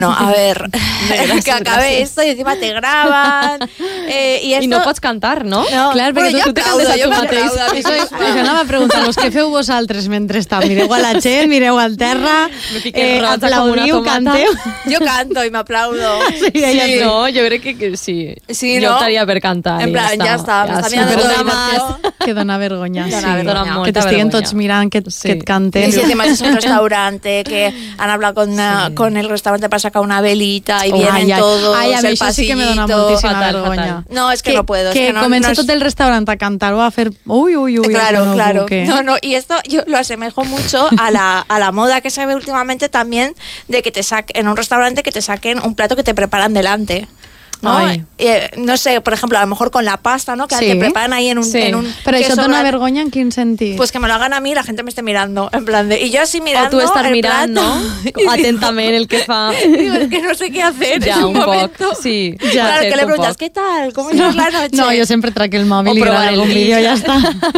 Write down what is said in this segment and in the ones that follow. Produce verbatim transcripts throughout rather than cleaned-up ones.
No, a ver, gràcies, que acabe gràcies. Esto y encima te graban. Eh, y, esto... I no pots cantar, no? No, clar, perquè bueno, tu, tu te cantes a tu mateix. Això, això anava a preguntar-vos, què feu vosaltres mentre està? Mireu a la gent, mireu al terra, eh, aplaudiu, canteu... Jo canto i m'aplaudo. Sí, ella sí, no, jo crec que, que sí. sí jo no? optaria per cantar. En plan, ja està, ja m'està sí, mirant tota más. Que dona vergonya, sí. Dona vergonya. Que t'estiguen tots mirant, que, sí. que et canten. Y si encima es un restaurante, que han hablado con, sí. con el restaurante para sacar una velita y oh, vienen ay, todos, ay, a mí el eso pasillito. Sí que me dona moltíssima fatal, vergonya. Fatal. No, es que, que no puedo. Que es que no, comença no es... tot el restaurant a cantar o a fer... Uy, uy, uy. Claro, no, claro. Que... No, no, y esto yo lo asemejo mucho a la, a la moda que se ve últimamente también de que te saquen en un restaurante que te saquen un plato que te preparan delante. ¿no? Eh, no sé, por ejemplo, a lo mejor con la pasta, ¿no? Que sí. te preparan ahí en un... Sí. En un Pero eso te dona vergonya en quin sentit? Pues que me lo hagan a mí y la gente me esté mirando, en plan de... Y yo así mirando... O tú estás mirando plato, atentamente el que fa... Digo, es que no sé qué hacer ya, en un, un momento. Poc, sí. Ya, claro, que le preguntas, ¿qué tal? ¿Cómo no, es la noche? No, yo siempre traque el móvil y grabar algún vídeo y ya está.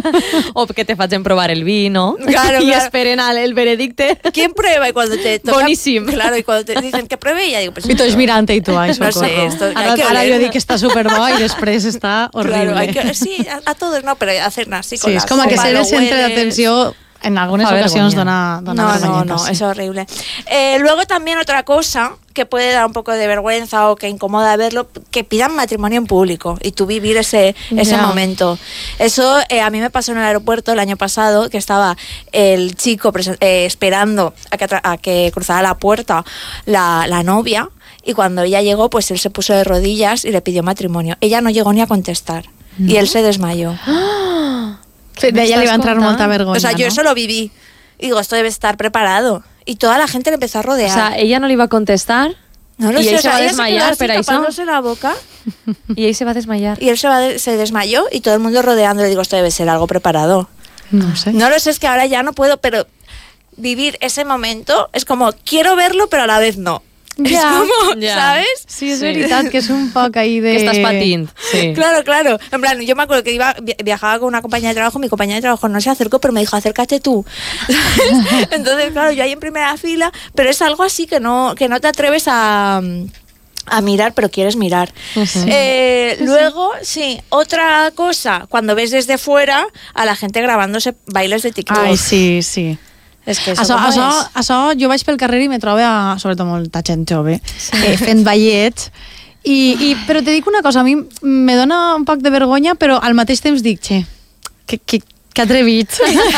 O que te facen probar el vino. Claro, y claro. esperen al el veredicte. ¿Quién prueba? Y cuando te toca... Boníssim. Claro, y cuando te dicen que pruebe, ya digo... Pues, y tots mirant-te i tu, ai, no socorro. sé, esto, ara, ara jo dic que està superbo i després està horrible. Claro, hay que, sí, a, a todos no, pero hacer así con sí, las es como que ser el centre hueles. d'atenció en algunas a ocasiones vergonya. dona, dona no, vergonya. No, no, sí. es horrible. Eh, luego también otra cosa que puede dar un poco de vergüenza o que incomoda verlo, que pidan matrimonio en público y tú vivir ese, ese yeah. momento. Eso eh, a mí me pasó en el aeropuerto el año pasado, que estaba el chico eh, esperando a que, a que cruzara la puerta la, la novia, y cuando ella llegó, pues él se puso de rodillas y le pidió matrimonio. Ella no llegó ni a contestar. ¿No? Y él se desmayó. ¡Ah! De ella le iba a entrar molta vergonya, O sea, yo ¿no? eso lo viví. Y digo, esto debe estar preparado. Y toda la gente le empezó a rodear. O sea, ella no le iba a contestar. No lo y sé, ell o sea, se va a ella desmayar, se quedó así tapándose la boca. Y ell se va a desmayar. Y él se, va de, se desmayó y todo el mundo rodeando. Le digo, esto debe ser algo preparado. No sé. No lo sé, es que ahora ya no puedo, pero vivir ese momento es como, quiero verlo, pero a la vez no. Ja, es como, ja. ¿sabes? Sí, és sí. veritat que és un poc ahí de... Que estás patint, sí. Claro, claro. En plan, yo me acuerdo que iba viajaba con una compañera de trabajo, mi compañera de trabajo no se acercó, pero me dijo, acércate tú. Entonces, claro, yo ahí en primera fila, pero es algo así que no, que no te atreves a... a mirar, pero quieres mirar. Sí. Eh, luego, sí, otra cosa, cuando ves desde fuera a la gente grabándose bailes de TikTok. Ai, sí, sí. És que això, això, això, jo vaig pel carrer i me trobo, a, sobretot molta gent jove, sí. eh, fent ballets, i, i, però te dic una cosa, a mi me dona un poc de vergonya, però al mateix temps dic, che, que, que, que atrevits.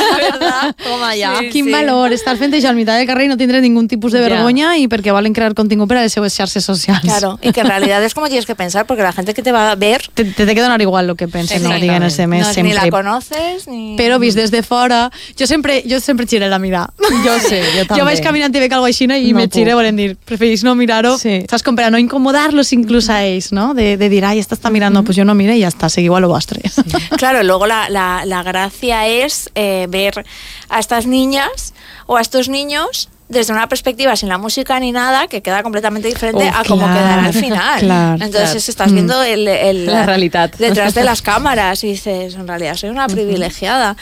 Toma ja. Sí, Quin sí. valor, estar fent això al mitjà del carrer i no tindre ningún tipus de vergonya yeah. i perquè volen crear contingut per a les seues xarxes socials. Claro, y que en realidad es como tienes que pensar, porque la gente que te va a ver... Te, te té que donar igual lo que pensen, no diguen els demés, no, sempre. Ni la conoces, ni... Però vist des de fora, jo sempre, jo sempre xiré la mirada. Jo sé, jo també. Jo vaig caminant i veig algo així i no me xiré, volen dir, preferís no mirar-ho, sí. saps com per a no incomodar-los inclús a ells, no? De, de dir, ai, esta està mirant, pues jo no mire i ja està, seguiu a lo vostre. Sí. Claro, luego la, la, la gracia es eh, ver a estas niñas o a estos niños desde una perspectiva sin la música ni nada, que queda completamente diferente oh, a cómo claro, quedará al final. Claro, Entonces claro. estás viendo el, el, la realidad detrás de las cámaras y dices, en realidad soy una privilegiada.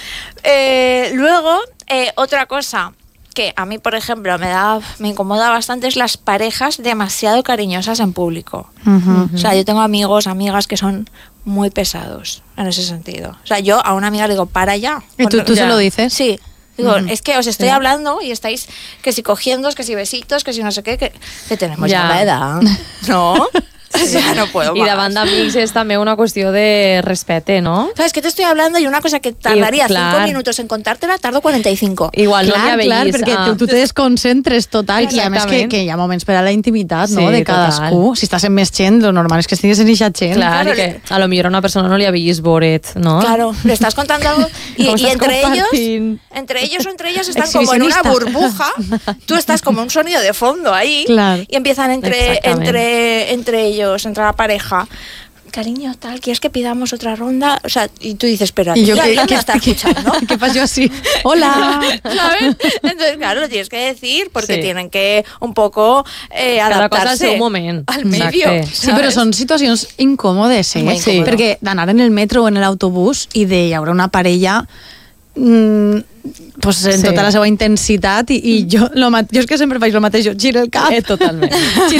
Eh, luego, eh, otra cosa que a mí, por ejemplo, me da, me incomoda bastante es las parejas demasiado cariñosas en público. Uh-huh. O sea, yo tengo amigos, amigas que son muy pesados en ese sentido. O sea, yo a una amiga le digo, para ya. ¿Y tú, tú se lo dices? Sí. Digo, uh-huh. es que os estoy sí. hablando y estáis que si cogiendo, que si besitos, que si no sé qué, que, que tenemos ya, ya la edad. ¿No? O sea, no puedo I más. davant d'amics és també una qüestió de respecte, ¿no? ¿Sabes que te estoy hablando y una cosa que tardaría I, clar. cinco minutos en contártela, tardo cuarenta y cinco? Igual clar, no n'hi ha clar, veïs. perquè ah. tu, tu te desconcentres total i a més que, que hi ha moments per a la intimitat, no?, Sí, de cadascú. total. Si estàs en més gent, lo normal és que estigues en eixa gent. Clar, Claro, i que a lo millor a una persona no li ha vist voret, ¿no? Claro, le estás contando algo y, Como y estás entre ellos, compartint. entre ellos o entre ellas están como en una Exhibicionista. burbuja. Tú estás como un sonido de fondo ahí Claro. y empiezan entre, Exactamente. entre, entre ellos, entre la pareja. Cariño, tal, ¿quieres que pidamos otra ronda? O sea, y tú dices, pero Y yo ya, que, ya me que, está que, escuchando. ¿Qué pasó así? Hola. ¿Sabes? Entonces, claro, lo tienes que decir porque Sí. tienen que un poco eh, Cada adaptarse cosa al seu moment. al medio. Exacte. Sí, però són situacions incòmodes, eh? Muy Sí. incòmodo. Perquè d'anar en el metro o en l'autobús i de hi haurà una parella mmm, pues en Sí. tota la seva intensitat i, i jo, lo, jo és que sempre faig el mateix, jo giro el cap. Eh, totalment. Giro